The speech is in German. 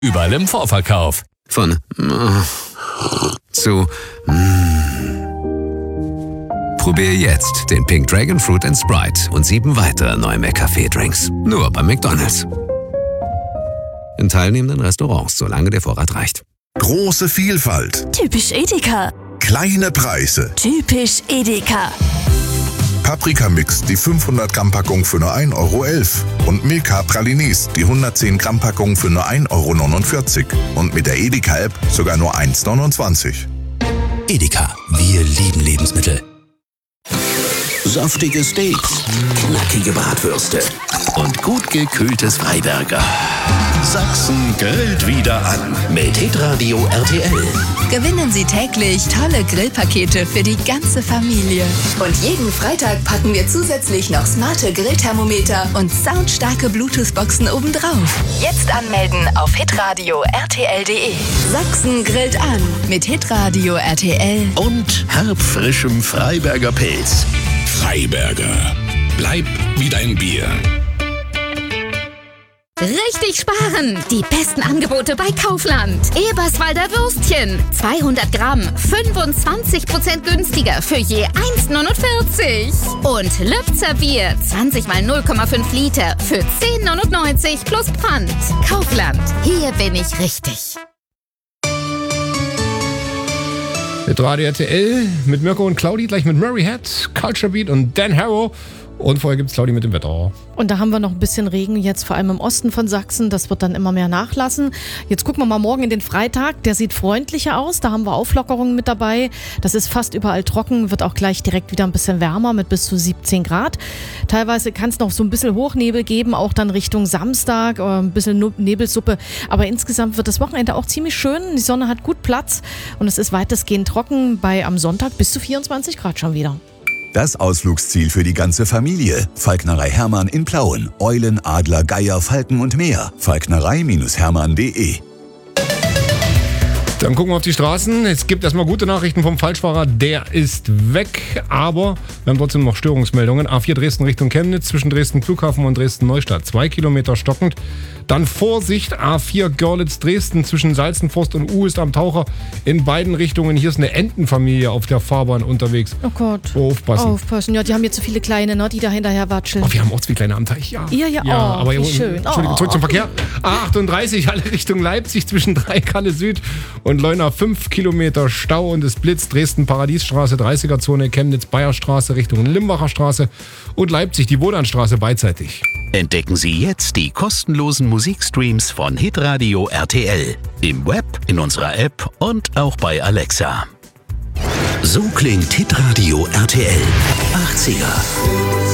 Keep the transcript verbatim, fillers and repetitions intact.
Überall im Vorverkauf. Von äh, zu mm. Probier jetzt den Pink Dragon Fruit and Sprite und sieben weitere neue McCafé-Drinks. Nur bei McDonald's. In teilnehmenden Restaurants, solange der Vorrat reicht. Große Vielfalt. Typisch Edeka. Kleine Preise. Typisch Edeka. Paprika-Mix, die fünfhundert Gramm Packung für nur ein Euro elf. Und Milka Pralines, die hundertzehn Gramm Packung für nur ein Euro neunundvierzig. Und mit der Edeka-App sogar nur eins neunundzwanzig. Edeka, wir lieben Lebensmittel. Saftige Steaks, knackige Bratwürste und gut gekühltes Freiberger. Sachsen grillt wieder an mit Hitradio R T L. Gewinnen Sie täglich tolle Grillpakete für die ganze Familie. Und jeden Freitag packen wir zusätzlich noch smarte Grillthermometer und soundstarke Bluetooth-Boxen obendrauf. Jetzt anmelden auf hitradio R T L punkt de. Sachsen grillt an mit Hitradio R T L. Und herbfrischem Freiberger Pilz. Freiberger. Bleib wie dein Bier. Richtig sparen! Die besten Angebote bei Kaufland. Eberswalder Würstchen. zweihundert Gramm. fünfundzwanzig Prozent günstiger für je eins neunundvierzig. Und Lübzer Bier. zwanzig mal null Komma fünf Liter für zehn neunundneunzig plus Pfand. Kaufland. Hier bin ich richtig. Mit Radio R T L, mit Mirko und Claudi, gleich mit Murray Head, Culture Beat und Dan Harrow. Und vorher gibt's Claudi mit dem Wetter. Und da haben wir noch ein bisschen Regen jetzt, vor allem im Osten von Sachsen. Das wird dann immer mehr nachlassen. Jetzt gucken wir mal morgen in den Freitag. Der sieht freundlicher aus. Da haben wir Auflockerungen mit dabei. Das ist fast überall trocken. Wird auch gleich direkt wieder ein bisschen wärmer mit bis zu siebzehn Grad. Teilweise kann es noch so ein bisschen Hochnebel geben, auch dann Richtung Samstag. Ein bisschen Nebelsuppe. Aber insgesamt wird das Wochenende auch ziemlich schön. Die Sonne hat gut Platz. Und es ist weitestgehend trocken. Bei am Sonntag bis zu vierundzwanzig Grad schon wieder. Das Ausflugsziel für die ganze Familie. Falknerei Hermann in Plauen. Eulen, Adler, Geier, Falken und mehr. falknerei Hermann punkt de. Dann gucken wir auf die Straßen. Es gibt erstmal gute Nachrichten vom Falschfahrer. Der ist weg, aber wir haben trotzdem noch Störungsmeldungen. A vier Dresden Richtung Chemnitz zwischen Dresden Flughafen und Dresden Neustadt. Zwei Kilometer stockend. Dann Vorsicht, A vier Görlitz Dresden zwischen Salzenforst und U ist am Taucher. In beiden Richtungen. Hier ist eine Entenfamilie auf der Fahrbahn unterwegs. Oh Gott. Oh, aufpassen. Aufpassen. Ja, die haben jetzt so viele kleine, ne, die da hinterher watscheln. Oh, wir haben auch zwei kleine am Teich, ja. Ja, ja, ja oh, aber wie ja, schön. Entschuldigung, oh. zurück zum Verkehr. A achtunddreißig, alle Richtung Leipzig zwischen Dreikalle Süd und Leuna fünf Kilometer Stau und es blitzt. Dresden Paradiesstraße, dreißiger Zone, Chemnitz Bayerstraße Richtung Limbacher Straße und Leipzig die Wohlanstraße beidseitig. Entdecken Sie jetzt die kostenlosen Musikstreams von Hitradio R T L. Im Web, in unserer App und auch bei Alexa. So klingt Hitradio R T L. achtziger.